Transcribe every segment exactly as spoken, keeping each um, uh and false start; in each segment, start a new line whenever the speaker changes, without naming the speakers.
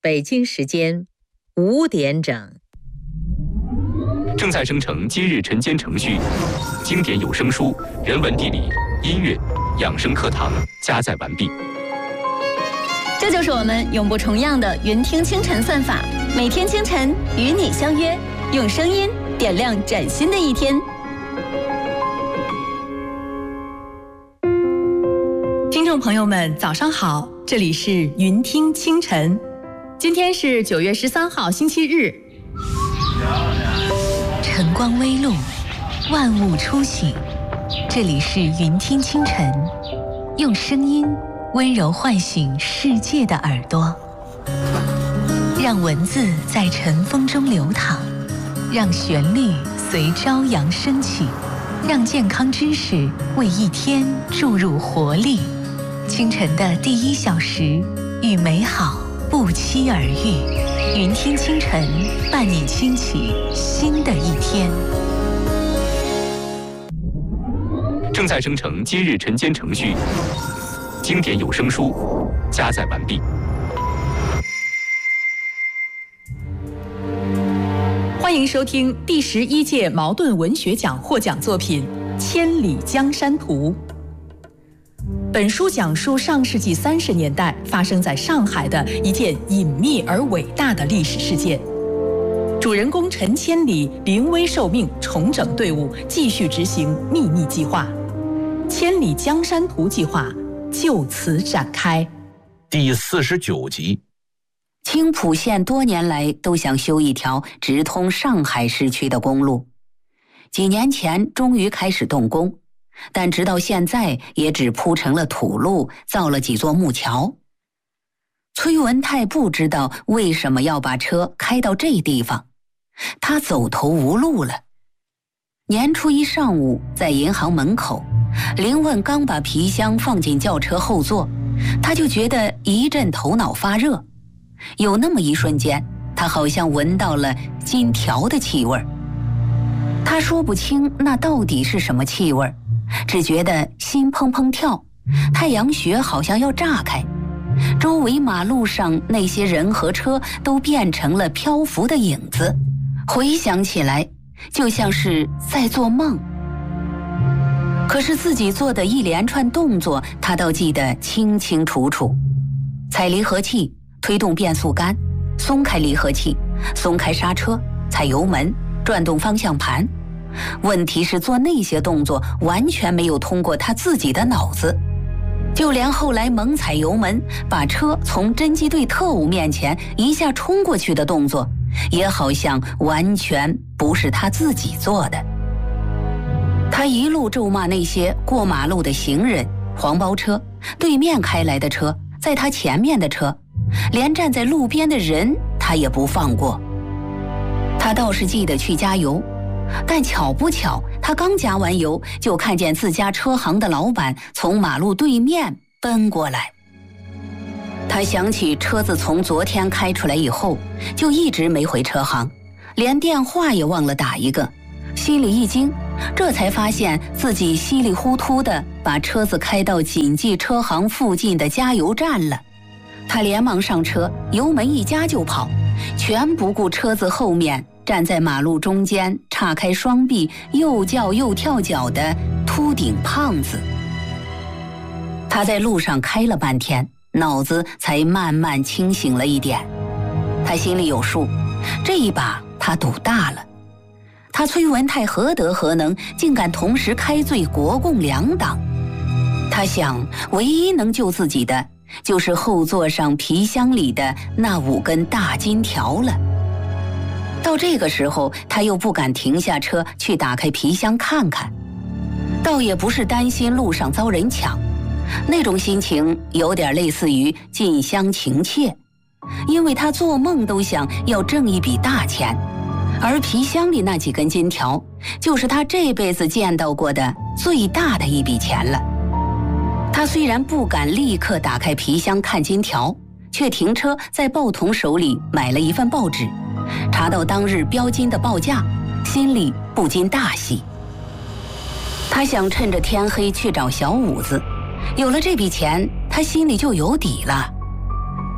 北京时间五点整。
正在生成今日晨间程序，经典有声书、人文地理、音乐、养生课堂加载完毕。
这就是我们永不重样的云听清晨算法，每天清晨与你相约，用声音点亮崭新的一天。
听众朋友们，早上好，这里是云听清晨，今天是九月十三号，星期日。
晨光微露，万物初醒，这里是云听清晨，用声音温柔唤醒世界的耳朵，让文字在晨风中流淌，让旋律随朝阳升起，让健康知识为一天注入活力。清晨的第一小时，与美好不期而遇。云听清晨，伴你轻启新的一天。
正在生成今日晨间程序，经典有声书加载完毕。
欢迎收听第十一届茅盾文学奖获奖作品《千里江山图》。本书讲述上世纪三十年代发生在上海的一件隐秘而伟大的历史事件。主人公陈千里临危受命，重整队伍，继续执行秘密计划。千里江山图计划就此展开。
第四十九集。
青浦县多年来都想修一条直通上海市区的公路，几年前终于开始动工，但直到现在也只铺成了土路，造了几座木桥。崔文泰不知道为什么要把车开到这地方，他走投无路了。年初一上午，在银行门口，林问刚把皮箱放进轿车后座，他就觉得一阵头脑发热。有那么一瞬间，他好像闻到了金条的气味。他说不清那到底是什么气味，只觉得心砰砰跳，太阳穴好像要炸开，周围马路上那些人和车都变成了漂浮的影子，回想起来就像是在做梦。可是自己做的一连串动作他倒记得清清楚楚，踩离合器，推动变速杆，松开离合器，松开刹车，踩油门，转动方向盘。问题是做那些动作完全没有通过他自己的脑子，就连后来猛踩油门把车从侦缉队特务面前一下冲过去的动作，也好像完全不是他自己做的。他一路咒骂那些过马路的行人、黄包车、对面开来的车、在他前面的车，连站在路边的人他也不放过。他倒是记得去加油，但巧不巧，他刚加完油，就看见自家车行的老板从马路对面奔过来。他想起车子从昨天开出来以后，就一直没回车行，连电话也忘了打一个，心里一惊，这才发现自己稀里糊涂地把车子开到谨记车行附近的加油站了。他连忙上车，油门一加就跑，全不顾车子后面站在马路中间岔开双臂又叫又跳脚的秃顶胖子。他在路上开了半天，脑子才慢慢清醒了一点。他心里有数，这一把他赌大了。他崔文泰何德何能，竟敢同时开罪国共两党？他想，唯一能救自己的就是后座上皮箱里的那五根大金条了。到这个时候，他又不敢停下车去打开皮箱看看，倒也不是担心路上遭人抢，那种心情有点类似于近乡情怯，因为他做梦都想要挣一笔大钱，而皮箱里那几根金条就是他这辈子见到过的最大的一笔钱了。他虽然不敢立刻打开皮箱看金条，却停车在报童手里买了一份报纸，查到当日标金的报价，心里不禁大喜。他想趁着天黑去找小五子，有了这笔钱，他心里就有底了。一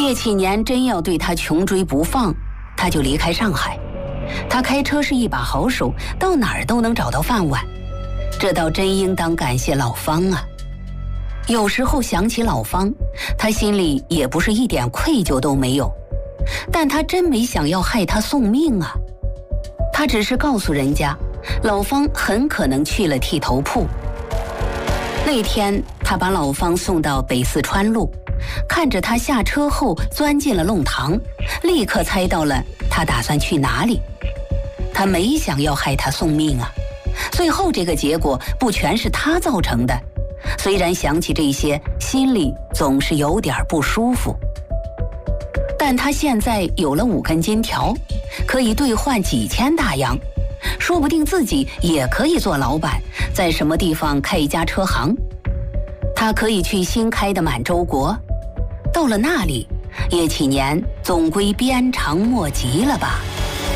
叶启年真要对他穷追不放，他就离开上海。他开车是一把好手，到哪儿都能找到饭碗，这倒真应当感谢老方啊。有时候想起老方，他心里也不是一点愧疚都没有，但他真没想要害他送命啊。他只是告诉人家，老方很可能去了剃头铺。那天他把老方送到北四川路，看着他下车后钻进了弄堂，立刻猜到了他打算去哪里。他没想要害他送命啊，最后这个结果不全是他造成的。虽然想起这些，心里总是有点不舒服，但他现在有了五根金条，可以兑换几千大洋，说不定自己也可以做老板，在什么地方开一家车行。他可以去新开的满洲国，到了那里，叶启年总归鞭长莫及了吧。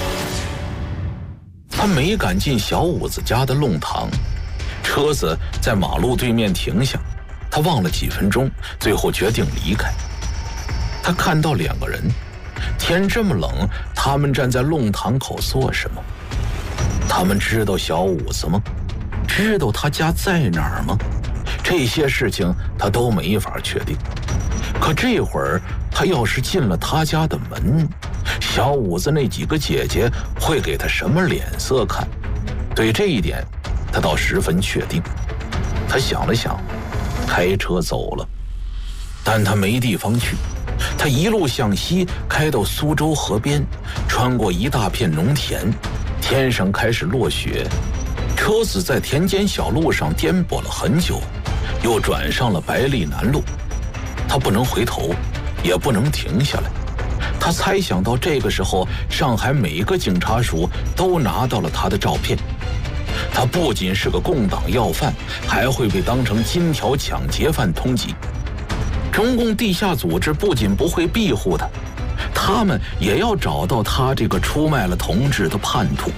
他没敢进小五子家的弄堂，车子在马路对面停下，他望了几分钟，最后决定离开。他看到两个人，天这么冷，他们站在弄堂口做什么？他们知道小五子吗？知道他家在哪儿吗？这些事情他都没法确定。可这会儿他要是进了他家的门，小五子那几个姐姐会给他什么脸色看？对这一点他倒十分确定。他想了想，开车走了。但他没地方去，他一路向西开到苏州河边，穿过一大片农田，天上开始落雪，车子在田间小路上颠簸了很久，又转上了百里南路。他不能回头，也不能停下来。他猜想到这个时候，上海每个警察署都拿到了他的照片。他不仅是个共党要犯，还会被当成金条抢劫犯通缉。中共地下组织不仅不会庇护他，他们也要找到他这个出卖了同志的叛徒。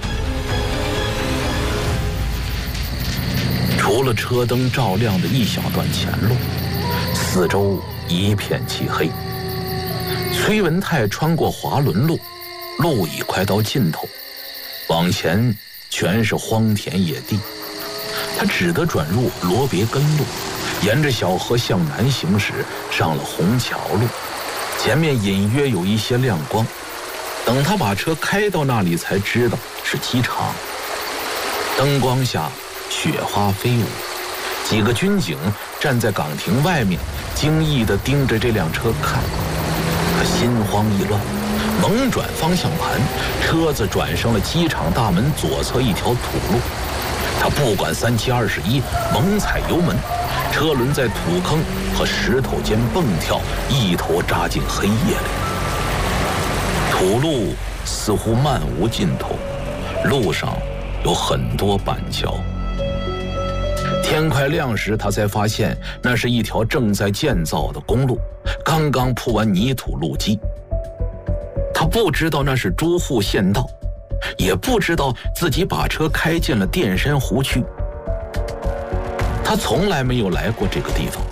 除了车灯照亮的一小段前路，四周一片漆黑。崔文泰穿过华伦路，路已快到尽头，往前全是荒田野地。他只得转入罗别根路，沿着小河向南行驶，上了虹桥路，前面隐约有一些亮光。等他把车开到那里，才知道是机场。灯光下雪花飞舞，几个军警站在岗亭外面，惊异地盯着这辆车看。他心慌意乱，猛转方向盘，车子转上了机场大门左侧一条土路。他不管三七二十一，猛踩油门，车轮在土坑和石头间蹦跳，一头扎进黑夜里。土路似乎漫无尽头，路上有很多板桥。天快亮时，他才发现那是一条正在建造的公路，刚刚铺完泥土路基。他不知道那是诸户县道，也不知道自己把车开进了淀山湖区。他从来没有来过这个地方，